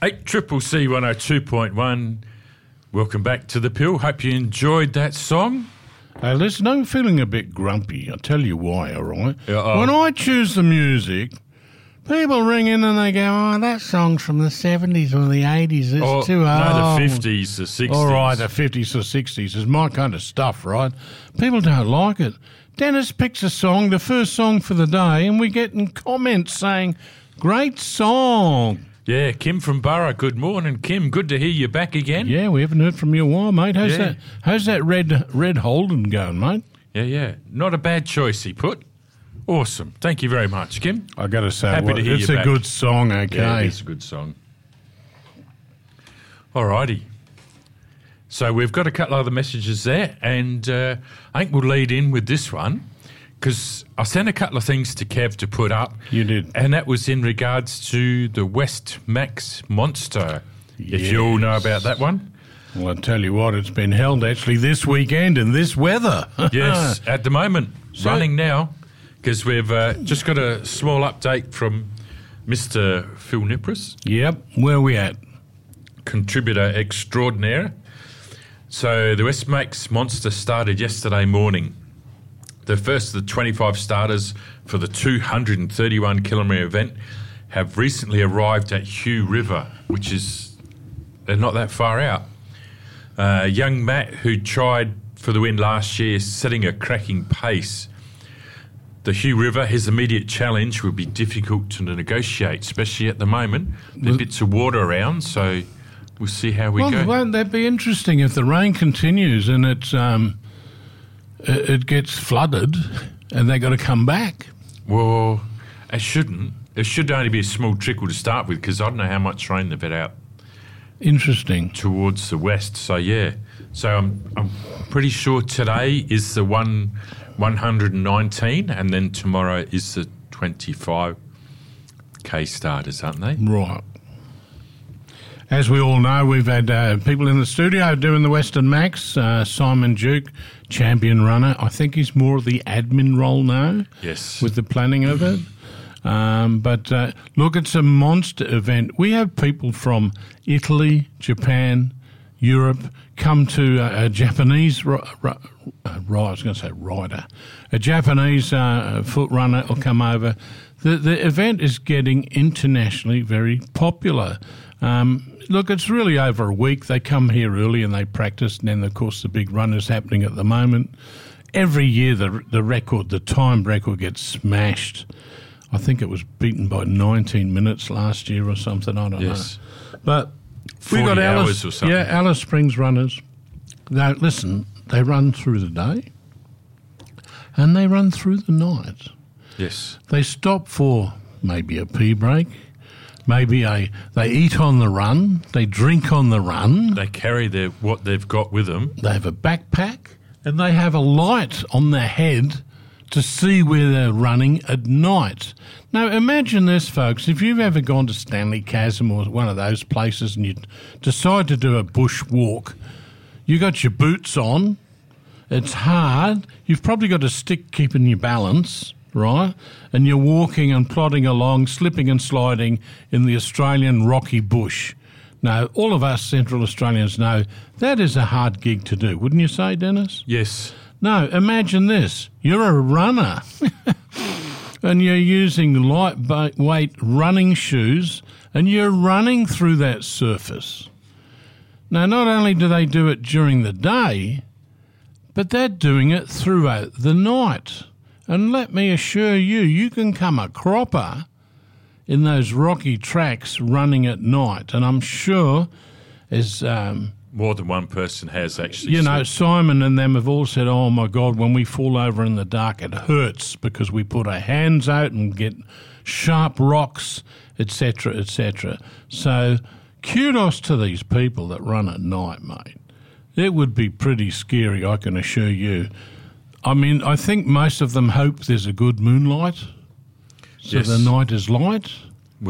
8CCC 102.1. Welcome back to The Pill. Hope you enjoyed that song. Hey, listen, I'm feeling a bit grumpy. I'll tell you why, all right? Uh-oh. When I choose the music, people ring in and they go, oh, that song's from the 70s or the 80s. It's too old. No, the 50s, the 60s. All right, the 50s or 60s is my kind of stuff, right? People don't like it. Dennis picks a song, the first song for the day, and we get in comments saying, great song. Yeah, Kim from Burra. Good morning, Kim. Good to hear you back again. Yeah, we haven't heard from you in a while, mate. How's that red Holden going, mate? Yeah. Not a bad choice, he put. Awesome. Thank you very much, Kim. I got to say, Happy to hear it's you a back. good song, okay? Yeah, it's a good song. All righty. So we've got a couple other messages there, and I think we'll lead in with this one, because I sent a couple of things to Kev to put up. You did. And that was in regards to the West Max Monster, if Yes. you all know about that one. Well, I'll tell you what, it's been held actually this weekend in this weather. Yes, at the moment, So- running now, because we've just got a small update from Mr. Phil Nipris, Yep, where are we at? contributor extraordinaire. So the West Max Monster started yesterday morning. The first of the 25 starters for the 231-kilometre event have recently arrived at Hugh River, which is, they're not that far out. Young Matt, who tried for the win last year, setting a cracking pace. The Hugh River, his immediate challenge will be difficult to negotiate, especially at the moment. There are bits of water around, so we'll see how we go. Won't that be interesting if the rain continues and it gets flooded and they got to come back? Well, it shouldn't. It should only be a small trickle to start with, because I don't know how much rain they've had out Interesting. towards the west. So, yeah. So I'm pretty sure today is the 119, and then tomorrow is the 25K starters, aren't they? Right. As we all know, we've had people in the studio doing the Western Max. Simon Duke, champion runner. I think he's more of the admin role now. Yes. With the planning of it. But look, it's a monster event. We have people from Italy, Japan, Europe come to a Japanese rider, a Japanese foot runner will come over. The event is getting internationally very popular. Look, it's really over a week. They come here early and they practice, and then, of course, the big run is happening at the moment. Every year the time record gets smashed. I think it was beaten by 19 minutes last year or something, I don't know. But we got 40 Alice, hours or something. Yeah, Alice Springs runners. Now, listen, they run through the day and they run through the night. Yes. They stop for maybe a pee break, maybe they eat on the run, they drink on the run, They carry what they've got with them. they have a backpack, and they have a light on their head to see where they're running at night. Now, imagine this, folks. If you've ever gone to Stanley Chasm or one of those places and you decide to do a bush walk, you got your boots on, it's hard, you've probably got a stick keeping your balance, right? And you're walking and plodding along, slipping and sliding in the Australian rocky bush. Now, all of us Central Australians know that is a hard gig to do, wouldn't you say, Dennis? Yes. No, imagine this. You're a runner and you're using lightweight running shoes and you're running through that surface. Now, not only do they do it during the day, but they're doing it throughout the night. And let me assure you, you can come a cropper in those rocky tracks running at night. And I'm sure as... More than one person has actually. You know, Simon and them have all said, oh, my God, when we fall over in the dark, it hurts because we put our hands out and get sharp rocks, etc., etc. So kudos to these people that run at night, mate. It would be pretty scary, I can assure you. I mean, I think most of them hope there's a good moonlight, so Yes. the night is light.